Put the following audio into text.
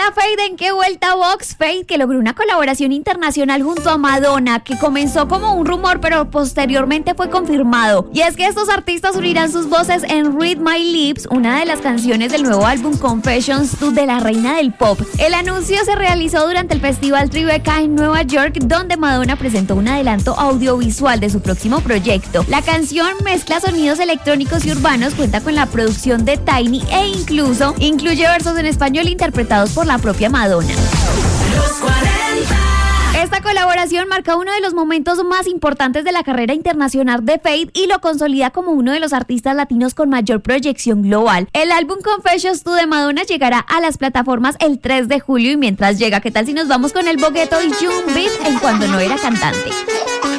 Feid en Qué Vuelta Box. Feid, que logró una colaboración internacional junto a Madonna, que comenzó como un rumor pero posteriormente fue confirmado. Y es que estos artistas unirán sus voces en Read My Lips, una de las canciones del nuevo álbum Confessions de la reina del pop. El anuncio se realizó durante el festival Tribeca en Nueva York, donde Madonna presentó un adelanto audiovisual de su próximo proyecto. La canción mezcla sonidos electrónicos y urbanos, cuenta con la producción de Tiny e incluso incluye versos en español interpretados por la propia Madonna. Los 40. Esta colaboración marca uno de los momentos más importantes de la carrera internacional de Feid y lo consolida como uno de los artistas latinos con mayor proyección global. El álbum Confessions de Madonna llegará a las plataformas el 3 de julio y mientras llega, ¿qué tal si nos vamos con el Bogueto y June Beat en Cuando no era cantante?